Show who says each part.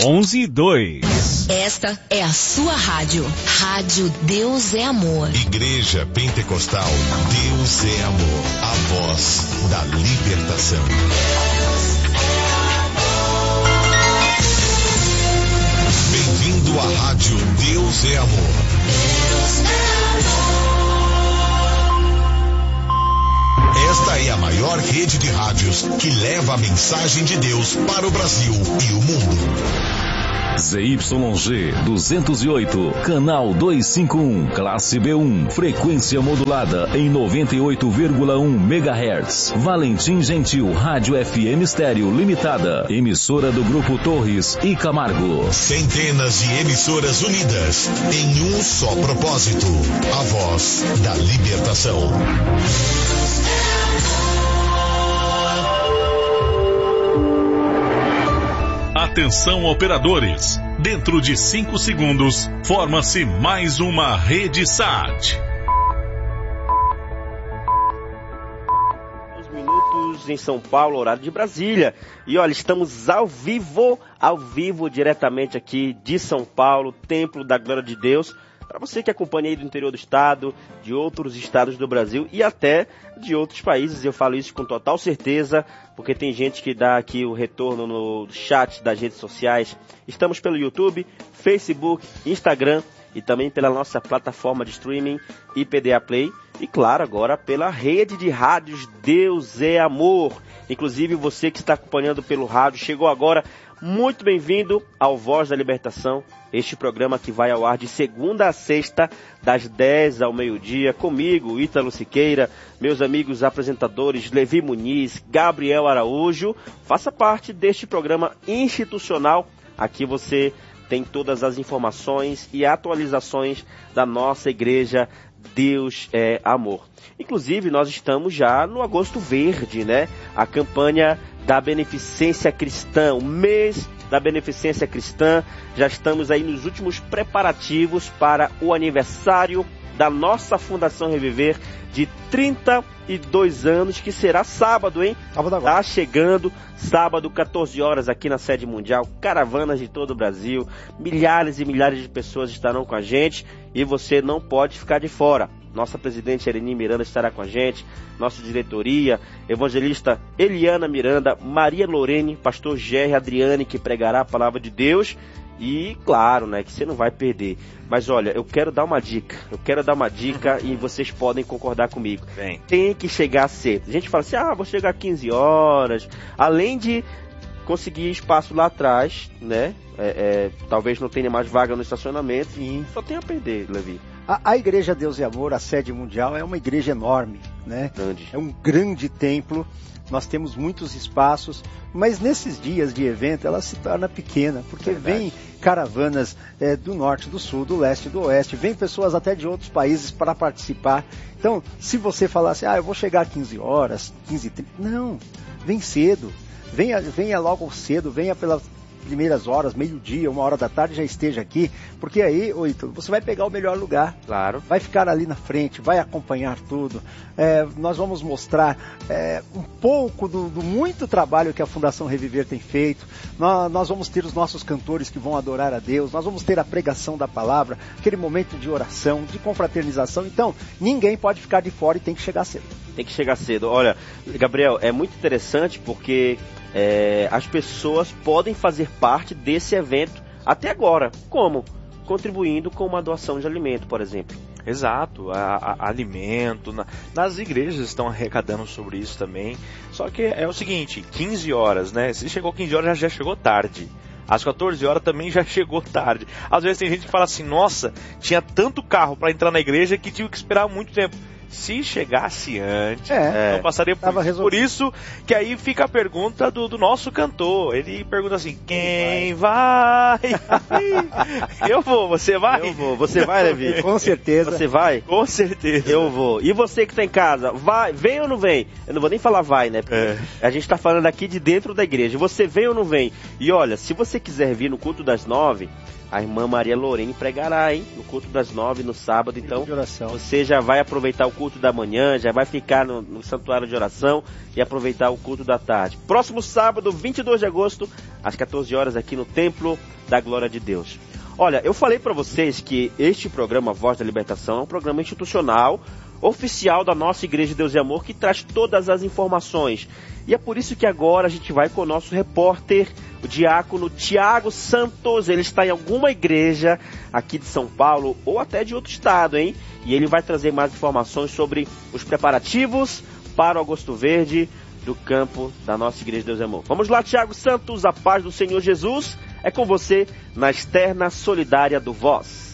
Speaker 1: 11:02.
Speaker 2: Esta é a sua rádio. Rádio Deus é Amor.
Speaker 3: Igreja Pentecostal Deus é Amor. A voz da libertação. Bem-vindo à rádio Deus é Amor. Esta é a maior rede de rádios que leva a mensagem de Deus para o Brasil e o mundo.
Speaker 4: ZYG 208, canal 251, classe B1, frequência modulada em 98,1 MHz. Valentim Gentil, Rádio FM Estéreo Limitada, emissora do Grupo Torres e Camargo.
Speaker 3: Centenas de emissoras unidas em um só propósito, a voz da libertação.
Speaker 1: Atenção, operadores. Dentro de 5 segundos, forma-se mais uma rede SAT.
Speaker 5: Minutos em São Paulo, horário de Brasília. E olha, estamos ao vivo diretamente aqui de São Paulo, Templo da Glória de Deus. Para você que acompanha aí do interior do estado, de outros estados do Brasil e até de outros países, eu falo isso com total certeza, porque tem gente que dá aqui o retorno no chat das redes sociais. Estamos pelo YouTube, Facebook, Instagram e também pela nossa plataforma de streaming IPDA Play e, claro, agora pela rede de rádios Deus é Amor. Inclusive, você que está acompanhando pelo rádio, chegou agora, muito bem-vindo ao Voz da Libertação, este programa que vai ao ar de segunda a sexta, das 10 ao meio-dia, comigo, Ítalo Siqueira, meus amigos apresentadores Levi Muniz, Gabriel Araújo. Faça parte deste programa institucional. Aqui você tem todas as informações e atualizações da nossa igreja Deus é Amor. Inclusive, nós estamos já no Agosto Verde, né? A campanha da Beneficência Cristã, o mês da Beneficência Cristã. Já estamos aí nos últimos preparativos para o aniversário da nossa Fundação Reviver de 32 anos, que será sábado, hein? Sábado agora. Tá chegando, sábado, 14 horas, aqui na sede mundial, caravanas de todo o Brasil, milhares e milhares de pessoas estarão com a gente e você não pode ficar de fora. Nossa presidente Ereni Miranda estará com a gente, nossa diretoria, evangelista Eliana Miranda, Maria Lorene, pastor Gerry Adriane, que pregará a palavra de Deus. E claro, né, que você não vai perder. Mas olha, eu quero dar uma dica e vocês podem concordar comigo. Bem. Tem que chegar cedo. A gente fala assim, vou chegar 15 horas. Além de conseguir espaço lá atrás, né, talvez não tenha mais vaga no estacionamento. E só tem a perder, Levi.
Speaker 6: A Igreja Deus e Amor, a sede mundial, é uma igreja enorme, né? Grande. É um grande templo. Nós temos muitos espaços, mas nesses dias de evento ela se torna pequena, porque vem caravanas do norte, do sul, do leste, do oeste, vem pessoas até de outros países para participar. Então, se você falar assim, eu vou chegar a 15 horas, 15h30, não, vem cedo, venha logo cedo, venha pelas primeiras horas, meio-dia, 1h da tarde já esteja aqui, porque aí, você vai pegar o melhor lugar. Claro. Vai ficar ali na frente, vai acompanhar tudo. Nós vamos mostrar um pouco do muito trabalho que a Fundação Reviver tem feito. Nós vamos ter os nossos cantores que vão adorar a Deus, nós vamos ter a pregação da palavra, aquele momento de oração, de confraternização. Então, ninguém pode ficar de fora e tem que chegar cedo.
Speaker 5: Tem que chegar cedo. Olha, Gabriel, é muito interessante porque as pessoas podem fazer parte desse evento até agora. Como? Contribuindo com uma doação de alimento, por exemplo.
Speaker 7: Exato, alimento, nas igrejas estão arrecadando sobre isso também. Só que é o seguinte, 15 horas, né? Se chegou 15 horas, já chegou tarde. Às 14 horas também já chegou tarde. Às vezes tem gente que fala assim, nossa, tinha tanto carro para entrar na igreja que tive que esperar muito tempo. Se chegasse antes, não passaria por isso. Por isso que aí fica a pergunta do nosso cantor. Ele pergunta assim, quem vai? Eu vou, você vai?
Speaker 5: Eu vou, você vai, Levi?
Speaker 6: Com certeza.
Speaker 5: Você vai?
Speaker 7: Com certeza.
Speaker 5: Eu vou. E você que tá em casa, vai, vem ou não vem? Eu não vou nem falar vai, né? Porque a gente tá falando aqui de dentro da igreja. Você vem ou não vem? E olha, se você quiser vir no culto das 9, a irmã Maria Lorene pregará, hein? No culto das 9 no sábado. Então,
Speaker 6: oração.
Speaker 5: Você já vai aproveitar o culto da manhã, já vai ficar no santuário de oração e aproveitar o culto da tarde. Próximo sábado, 22 de agosto, às 14 horas, aqui no Templo da Glória de Deus. Olha, eu falei para vocês que este programa Voz da Libertação é um programa institucional, oficial da nossa Igreja de Deus e Amor, que traz todas as informações. E é por isso que agora a gente vai com o nosso repórter, o diácono Tiago Santos. Ele está em alguma igreja aqui de São Paulo ou até de outro estado, hein? E ele vai trazer mais informações sobre os preparativos para o Agosto Verde do campo da nossa Igreja de Deus e Amor. Vamos lá, Tiago Santos, a paz do Senhor Jesus é com você na externa solidária do Voz.